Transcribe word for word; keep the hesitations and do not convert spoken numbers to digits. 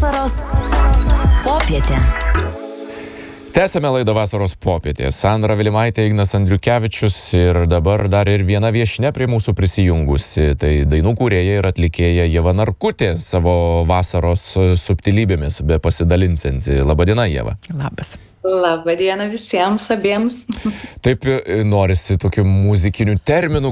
Vasaros popietė. Tęsame laidą Vasaros popietė. Sandra Vilimaitė, Ignas Andriukevičius ir dabar dar ir viena viešnia prie mūsų prisijungusi. Tai dainų kūrėja ir atlikėja Ieva Narkutė, savo vasaros subtilybėmis be pasidalinsianti. Labadiena, Ieva. Labas. Labadiena visiems abiems. Taip norisi tokių muzikinių terminų